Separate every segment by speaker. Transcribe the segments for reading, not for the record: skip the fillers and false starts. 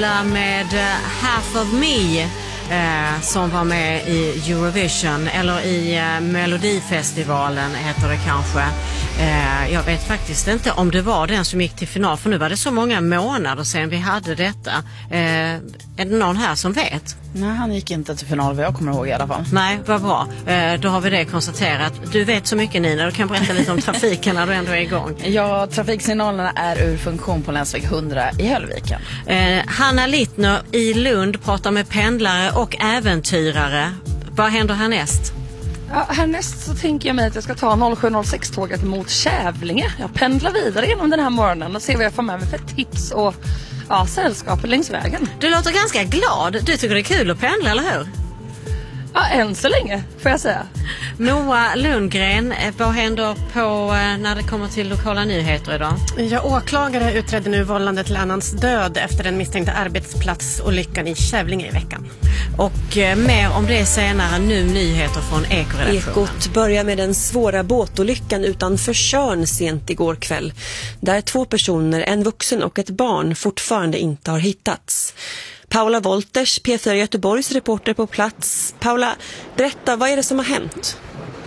Speaker 1: tävla med Half of Me som var med i Eurovision eller i Melodifestivalen heter det kanske. Jag vet faktiskt inte om det var den som gick till final, för nu var det så många månader sedan vi hade detta. Är det någon här som vet?
Speaker 2: Nej, han gick inte till final vad jag kommer ihåg i alla fall.
Speaker 1: Nej, vad bra. Då har vi det konstaterat. Du vet så mycket, Nina, du kan berätta lite om trafiken när du ändå är igång.
Speaker 2: Ja, trafiksignalerna är ur funktion på länsväg 100 i Höllviken.
Speaker 1: Hanna Littner i Lund pratar med pendlare och äventyrare. Vad händer härnäst?
Speaker 3: Ja, härnäst så tänker jag mig att jag ska ta 0706-tåget mot Kävlinge. Jag pendlar vidare genom den här morgonen och ser vad jag får med mig för tips och sällskap längs vägen.
Speaker 1: Du låter ganska glad. Du tycker det är kul att pendla, eller hur?
Speaker 3: Ja, än så länge får jag säga.
Speaker 1: Moa Lundgren, vad händer på när det kommer till lokala nyheter idag?
Speaker 4: Ja, åklagare utredde nu vållande till annans död efter den misstänkta arbetsplatsolyckan i Kävlinge i veckan.
Speaker 1: Och mer om det senare, nu nyheter från Ekoredaktionen.
Speaker 5: Ekot börjar med den svåra båtolyckan utanför Tjörn sent igår kväll. Där 2 personer, en vuxen och ett barn, fortfarande inte har hittats. Paula Wolters, P4 Göteborgs reporter på plats. Paula, berätta, vad är det som har hänt?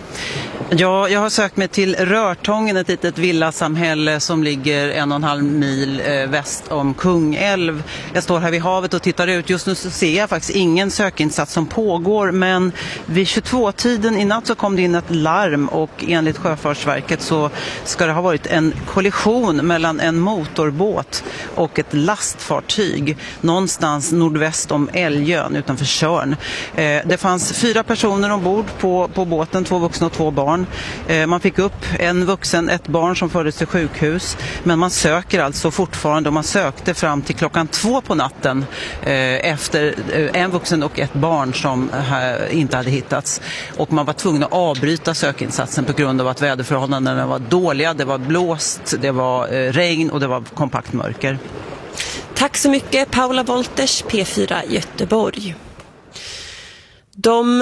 Speaker 6: Ja, jag har sökt mig till Rörtången, ett litet villasamhälle som ligger 1,5 mil väst om Kungälv. Jag står här vid havet och tittar ut. Just nu så ser jag faktiskt ingen sökinsats som pågår, men vid 22-tiden i natt så kom det in ett larm och enligt Sjöfartsverket så ska det ha varit en kollision mellan en motorbåt och ett lastfartyg någonstans nordväst om Älgön utanför Tjörn. Det fanns 4 personer ombord på båten, 2 vuxna och 2 barn. Man fick upp en vuxen, ett barn som fördes till sjukhus, men man söker alltså fortfarande, och man sökte fram till klockan 2 på natten efter en vuxen och ett barn som inte hade hittats, och man var tvungen att avbryta sökinsatsen på grund av att väderförhållandena var dåliga. Det var blåst, det var regn och det var kompakt mörker.
Speaker 5: Tack så mycket, Paula Wolters, P4 Göteborg.